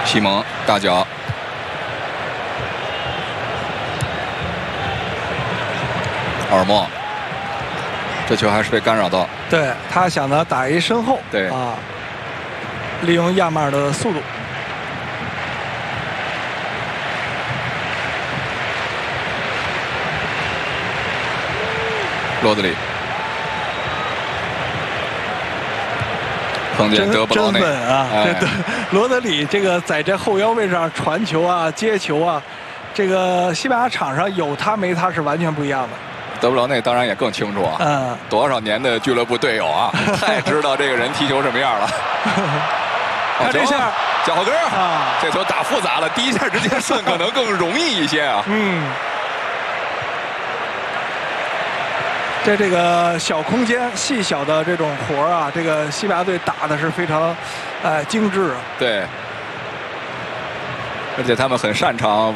西蒙大脚，奥尔莫，这球还是被干扰到。 对他想着打一身后， 对啊，利用亚马尔的速度。 罗德里碰见德布劳内真稳啊！ 哎这罗德里这个在这后腰位上传球啊、接球啊，这个西班牙场上有他没他是完全不一样的。 德布劳内当然也更清楚啊， 嗯， 多少年的俱乐部队友啊，太知道这个人踢球什么样了。 看这下脚后跟啊， 这球打复杂了，第一下直接顺可能更容易一些啊。 嗯，在这个小空间、细小的这种活儿啊，这个西班牙队打的是非常，精致啊。 对，而且他们很擅长。